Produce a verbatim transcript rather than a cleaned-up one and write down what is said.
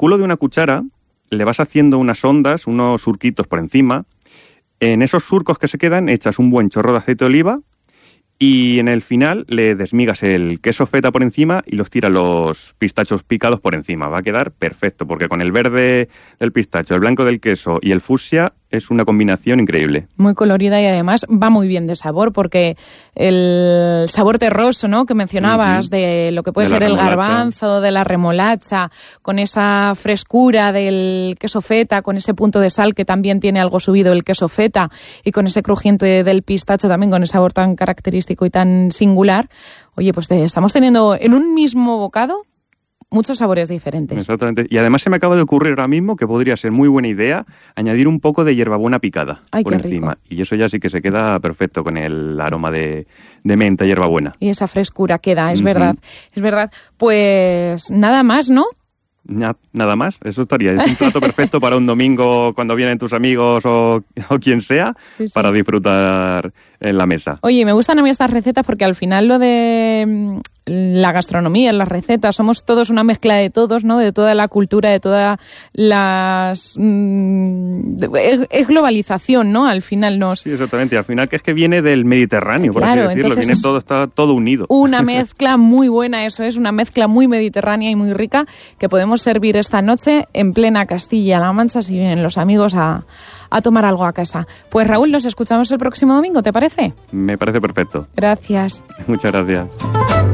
culo de una cuchara le vas haciendo unas ondas, unos surquitos por encima. En esos surcos que se quedan echas un buen chorro de aceite de oliva y en el final le desmigas el queso feta por encima y los tiras los pistachos picados por encima. Va a quedar perfecto, porque con el verde del pistacho, el blanco del queso y el fucsia es una combinación increíble. Muy colorida y además va muy bien de sabor, porque el sabor terroso, ¿no?, que mencionabas, uh-huh. de lo que puede de ser el garbanzo, de la remolacha, con esa frescura del queso feta, con ese punto de sal que también tiene algo subido el queso feta y con ese crujiente del pistacho también, con ese sabor tan característico y tan singular. Oye, pues te, estamos teniendo en un mismo bocado muchos sabores diferentes. Exactamente. Y además se me acaba de ocurrir ahora mismo que podría ser muy buena idea añadir un poco de hierbabuena picada. Ay, por qué encima. rico. Y eso ya sí que se queda perfecto con el aroma de, de menta y hierbabuena. Y esa frescura queda, es Uh-huh. verdad. Es verdad. Pues nada más, ¿no? Na, nada más, eso estaría. Es un plato perfecto para un domingo cuando vienen tus amigos o, o quien sea, sí, sí. para disfrutar en la mesa. Oye, me gustan a mí estas recetas porque al final lo de la gastronomía, las recetas, somos todos una mezcla de todos, ¿no? De toda la cultura, de todas las... Mmm, es, es globalización, ¿no? Al final nos... Sí, exactamente. Al final que es que viene del Mediterráneo, por claro, así decirlo. Viene todo, está todo unido. Una mezcla muy buena, eso es, una mezcla muy mediterránea y muy rica que podemos servir esta noche en plena Castilla-La Mancha si vienen los amigos a, a tomar algo a casa. Pues Raúl, nos escuchamos el próximo domingo, ¿te parece? Me parece perfecto. Gracias. Muchas gracias.